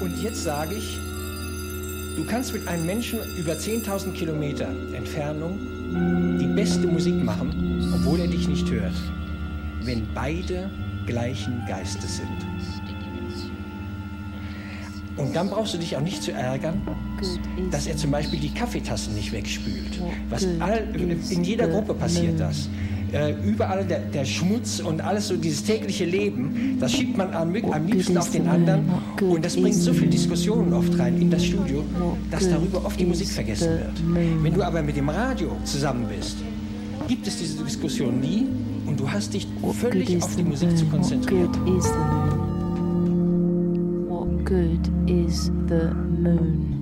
Und jetzt sage ich, du kannst mit einem Menschen über 10.000 Kilometer Entfernung die beste Musik machen, obwohl er dich nicht hört, wenn beide gleichen Geistes sind. Und dann brauchst du dich auch nicht zu ärgern, dass er zum Beispiel die Kaffeetassen nicht wegspült. In jeder Gruppe passiert das. Überall der Schmutz und alles so, dieses tägliche Leben, das schiebt man am liebsten auf den anderen. Und das bringt so viele Diskussionen oft rein in das Studio, dass darüber oft die Musik vergessen wird. Wenn du aber mit dem Radio zusammen bist, gibt es diese Diskussion nie und du hast dich völlig auf die Musik zu konzentrieren. What good is the moon?